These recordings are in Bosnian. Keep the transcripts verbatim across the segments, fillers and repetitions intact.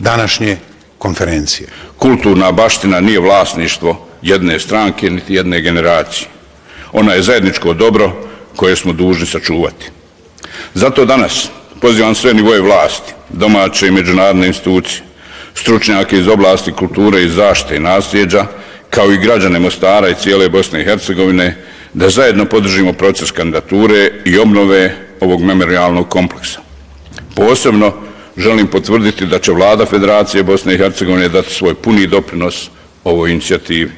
današnje konferencije. Kulturna baština nije vlasništvo jedne stranke niti jedne generacije. Ona je zajedničko dobro koje smo dužni sačuvati. Zato danas pozivam sve nivoje vlasti, domaće i međunarodne institucije, stručnjake iz oblasti kulture i zaštite i nasljeđa, kao i građane Mostara i cijele Bosne i Hercegovine, da zajedno podržimo proces kandidature i obnove ovog memorijalnog kompleksa. Posebno želim potvrditi da će Vlada Federacije Bosne i Hercegovine dati svoj puni doprinos ovoj inicijativi.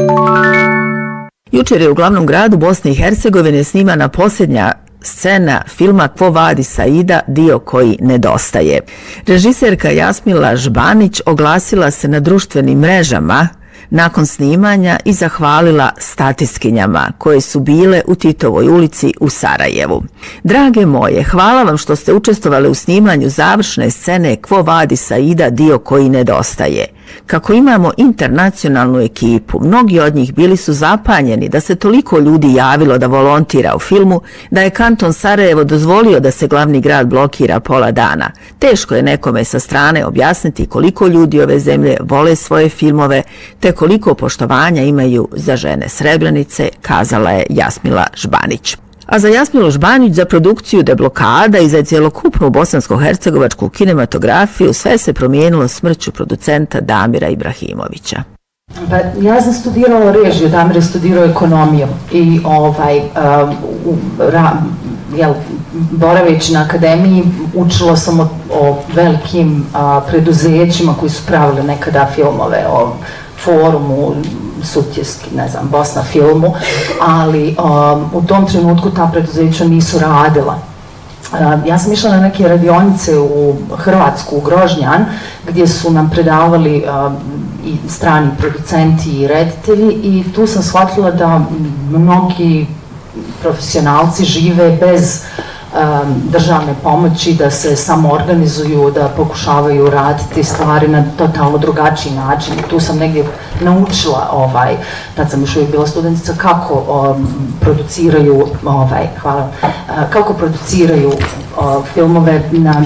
Jučer je u glavnom gradu Bosne i Hercegovine snimana posljednja scena filma Quo Vadis Saida, dio koji nedostaje. Režiserka Jasmila Žbanić oglasila se na društvenim mrežama nakon snimanja i zahvalila statistkinjama koje su bile u Titovoj ulici u Sarajevu. Drage moje, hvala vam što ste učestvovali u snimanju završne scene Quo Vadis Saida, dio koji nedostaje. Kako imamo internacionalnu ekipu, mnogi od njih bili su zapanjeni da se toliko ljudi javilo da volontira u filmu, da je kanton Sarajevo dozvolio da se glavni grad blokira pola dana. Teško je nekome sa strane objasniti koliko ljudi ove zemlje vole svoje filmove, te koliko poštovanja imaju za žene Srebrenice, kazala je Jasmila Žbanić. A za Jasmilu Žbanić, za produkciju Deblokada i za cjelokupnu bosansko-hercegovačku kinematografiju sve se promijenilo smrću producenta Damira Ibrahimovića. Pa, ja sam studirala režiju, Damir je studirao ekonomiju i ovaj, um, u, ra, jel, boraveći na akademiji učila sam o, o velikim a, preduzećima koji su pravili nekada filmove, o Forumu, Sutjeski, ne znam, Bosna filmu, ali um, u tom trenutku ta preduzeća nisu radila. Uh, ja sam išla na neke radionice u Hrvatsku, u Grožnjan, gdje su nam predavali uh, i strani producenti i reditelji i tu sam shvatila da mnogi profesionalci žive bez um, državne pomoći, da se samo organizuju, da pokušavaju raditi stvari na totalno drugačiji način. Tu sam negdje naučila, ovaj, tad sam još uvijek bila studentica, kako um, produciraju, ovaj, hvala, uh, kako produciraju uh, filmove na,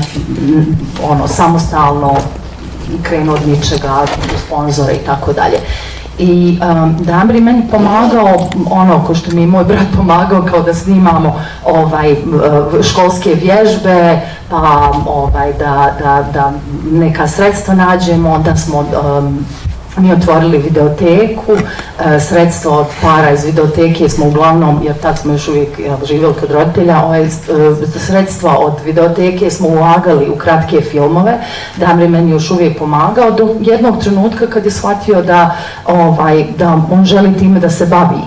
ono, samostalno, krenu od ničega, sponzora i tako dalje. I um, Damir je meni pomagao, ono ko što mi je moj brat pomagao, kao da snimamo ovaj, školske vježbe, pa ovaj, da, da, da neka sredstva nađemo, onda smo um, mi otvorili videoteku, e, sredstva od para iz videoteke smo uglavnom, jer tad smo još uvijek živjeli kod roditelja, ovaj, e, sredstva od videoteke smo ulagali u kratke filmove. Damir meni još uvijek pomagao do jednog trenutka kad je shvatio da, ovaj, da on želi time da se bavi.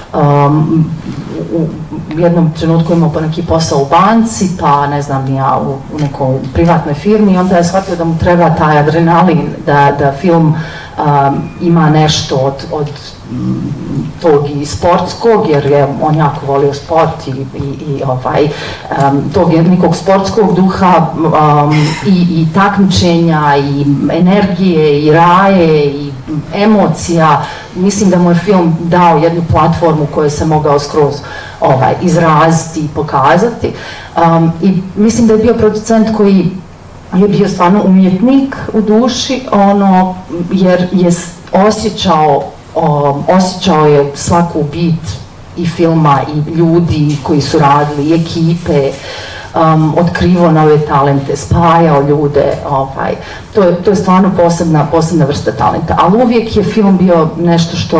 Um, u jednom trenutku imao pa neki posao u banci, pa ne znam ja u, u nekoj privatnoj firmi i onda je shvatio da mu treba taj adrenalin, da, da film um, ima nešto od, od m, tog i sportskog, jer je on jako volio sport i, i, i ovaj, um, tog nekog sportskog duha um, i, i takmičenja i energije i raje i emocija. Mislim da mu je film dao jednu platformu koju se mogao skroz ovaj, izraziti i pokazati. Um, I mislim da je bio producent koji je bio stvarno umjetnik u duši, ono, jer je osjećao, um, osjećao je svaku bit i filma i ljudi koji su radili, i ekipe, um, otkrivo nove talente, spajao ljude, ovaj, to, je, to je stvarno posebna, posebna vrsta talenta, ali uvijek je film bio nešto što,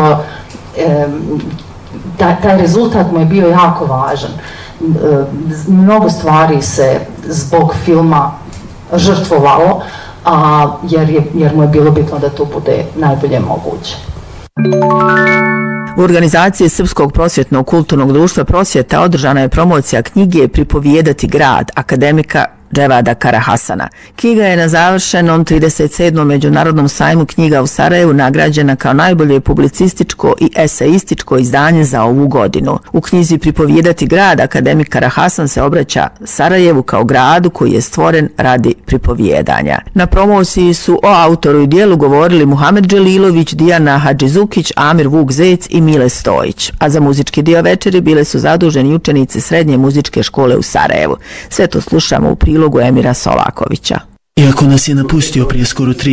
um, taj, taj rezultat mu je bio jako važan. Um, mnogo stvari se zbog filma žrtvovalo, a, jer, je, jer mu je bilo bitno da to bude najbolje moguće. U organizaciji Srpskog prosvjetnog kulturnog društva Prosvjeta održana je promocija knjige Pripovijedati grad akademika Dževada Karahasana. Knjiga je na završenom trideset sedmom međunarodnom sajmu knjiga u Sarajevu nagrađena kao najbolje publicističko i eseističko izdanje za ovu godinu. U knjizi Pripovijedati grad akademik Karahasan se obraća Sarajevu kao gradu koji je stvoren radi pripovijedanja. Na promociji su o autoru i dijelu govorili Muhamed Dželilović, Dijana Hadžizukić, Amir Vuk Zec i Mile Stojić. A za muzički dio večeri bile su zaduženi učenici Srednje muzičke škole u Sarajevu. Sve to slušamo u prilogu Emira Solakovića. Iako nas je napustio prije skoro tri